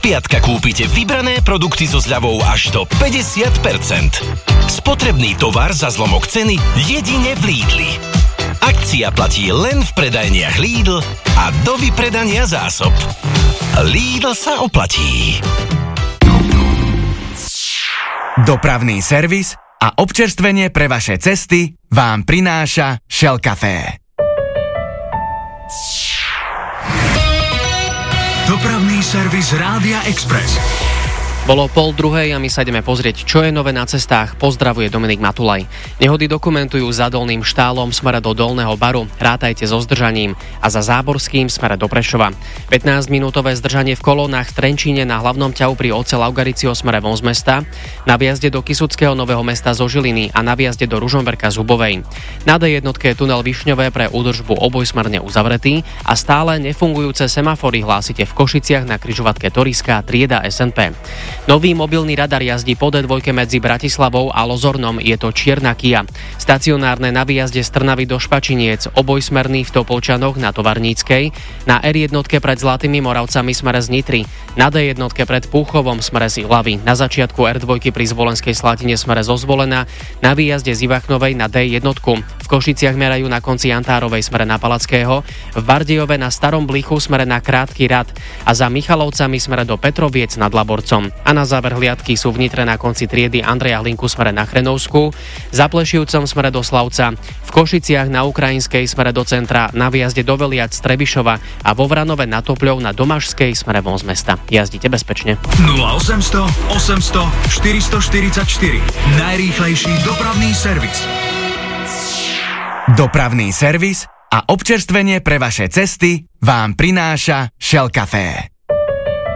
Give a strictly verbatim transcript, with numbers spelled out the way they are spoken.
piatka kúpite vybrané produkty so zľavou až do päťdesiat percent. Spotrebný tovar za zlomok ceny jedine v Lidli. Akcia platí len v predajniach Lidl a do vypredania zásob. Lidl sa oplatí. Dopravný servis a občerstvenie pre vaše cesty vám prináša Shell Café. Dopravný servis Rádia Express. Bolo pol druhej a my sa ideme pozrieť, čo je nové na cestách. Pozdravuje Dominik Matulaj. Nehody dokumentujú za Dolným Štálom smere do Dolného Baru. Rátajte so zdržaním. A za Záborským smere do Prešova. pätnásťminútové zdržanie v kolónach v Trenčíne na hlavnom ťahu pri Oce Laugaricio smere von z mesta, na viazde do Kysuckého Nového Mesta zo Žiliny a na viazde do Ružomberka z Hubovej. Na dé jednotke je tunel Višňové pre údržbu obojsmerne uzavretý a stále nefungujúce semafory hlásite v Košiciach na križovatke Toriska trieda es en pé. Nový mobilný radar jazdí po dé dva medzi Bratislavou a Lozornom, je to čierna Kia. Stacionárne na výjazde z Trnavy do Špačiniec, obojsmerný v Topolčanoch na Tovarníckej, na er jednotke pred Zlatými Moravcami smere z Nitry, na dé jednotke pred Púchovom smere z Ilavy, na začiatku er dva pri Zvolenskej Slatine smere zo Zvolena, na výjazde z Ivachnovej na dé jednotku. V Košiciach merajú na konci Jantárovej smere na Palackého, v Bardejove na Starom Blichu smere na Krátky rad a za Michalovcami smere do Petroviec nad Laborcom. A na záver hliadky sú v Nitre na konci triedy Andreja Hlinku smere na Chrenovsku, za Plešivcom smere do Slavca, v Košiciach na Ukrajinskej smere do centra, na výjazde do Veliac z Trebišova a vo Vranove na Topľov na Domažskej smere von z mesta. Jazdite bezpečne. nula osemsto osemsto štyristoštyridsaťštyri. Najrýchlejší dopravný servis. Dopravný servis a občerstvenie pre vaše cesty vám prináša Shell Café.